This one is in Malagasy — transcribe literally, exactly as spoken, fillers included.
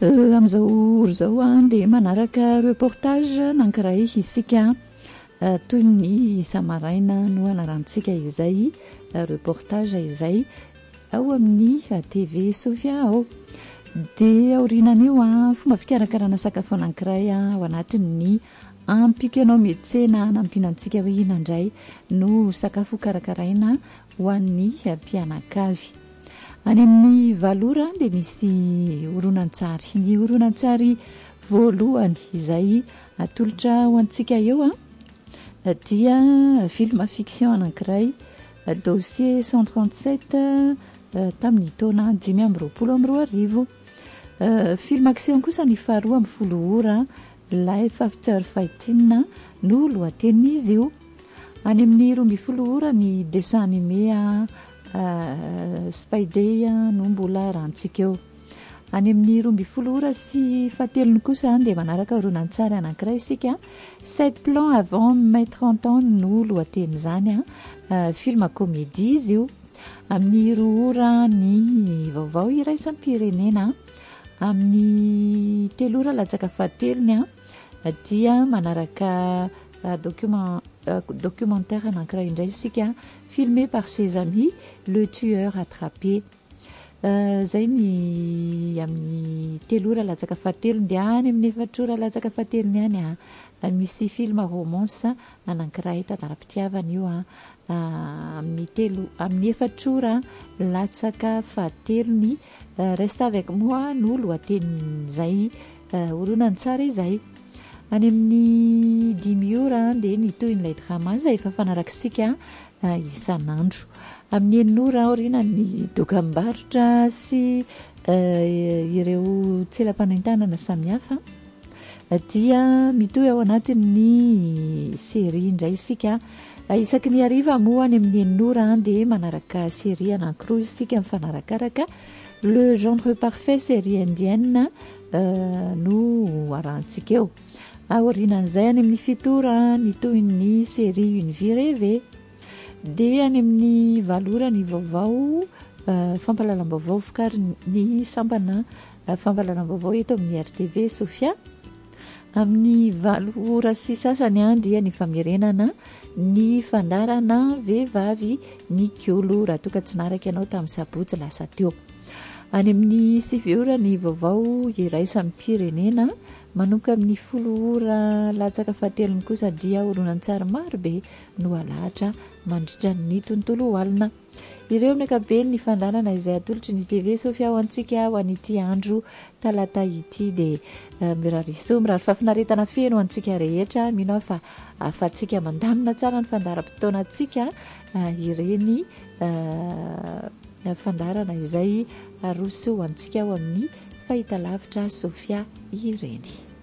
Amin'izao zao a dia manaraka reportage nankiray isika toy ny Samaraina no anarantsika izay reportage izay ao amin'ny T V Sofia ao. Dia aorinan'io a fomba fikarakarana sakafo anankiray ao anatin'ny ampiko metsena nampinantsika hoe inandray no sakafo karakaraina ho an'ny mpianakavy. Any amin'ny valora dia misy horonan-tsary. Ny horonan-tsary voalohany izay atolotra ho antsika eo a dia film fiction anankiray dossier cent trente-sept tamin'ny taona dimy amby roapolo amby roa arivo. Film action kosa ny faharoa amby folo ora Life After Fighting no lohatenin'izy io. Any amin'ny roa amby folo ora ny dessin animé a Uh, Spidey no mbola rantsika eo. Any amin'ny roa amby folo ora sy fahatelony kosa dia manaraka horonan-tsary anankiray isika sept plans avant mai trente ans no lohatenin'izany uh, film comédie izy io. Amin'ny roa ora ny vaovao iraisam-pirenena. Amin'ny telo ora latsaka fahatelony dia manaraka uh, document uh, documentaire anankiray indray isika filmé par ses amis, le tueur attrapé. Uh, zay ny amin'ny telo ora latsaka fahatelony dia any amin'ny efatra ora latsaka fahatelony any a misy film romance anankiray tantaram-pitiavana io a uh, amin'ny telo amin'ny efatra ora latsaka fahatelony uh, reste avec moi no lohateny zay uh, horonan-tsary izay. Any amin'ny dimy ora dia ny toy n'ilay drama zay efa fanarakisika uh, isan'andro. Amin'ny enina aoriana ny dokam-barotra sy uh, ireo tselam-panentanana samihafa dia mitohy ao anatin'ny série indray isika. Uh, isaky ny hariva moa any amin'ny enina dia manaraka série anankiroa isika mifanarakaraka. Le genre parfait série indienne uh, no arantsika eo. Aorinan'izay any amin'ny fitora ny toy ny série Une vie rêvée. Dia any amin'ny valora ny vaovao uh, fampalalam-baovao fokary ny sambana uh, fampalalam-baovao eto amin'ny R T V Sofia. Amin'ny valora sy sasany a dia ny famerenana ny fandarana vehivavy ny kiolo raha toa ka tsy naraka ianao tamin'ny sabotsy lasa teo. Any amin'ny sivy ora ny vaovao iraisam-pirenena. Manomboka amin'ny folo ora latsaka fahatelony kosa dia horonan-tsary maro be no alahatra mandritra ny tontolo alina. Ireo ny ankapobeny ny fandarana izay atolotry ny T V Sofia ho antsika ho an'ity andro talata ity dia uh, mirariso mirary fafinaretana feno antsika rehetra mino fa afatsika mandamina tsara ny fandaram-potoanantsika uh, ireny uh, fandarana izay aroso ho antsika ho amin'ny fahitalavitra Sofia ireny.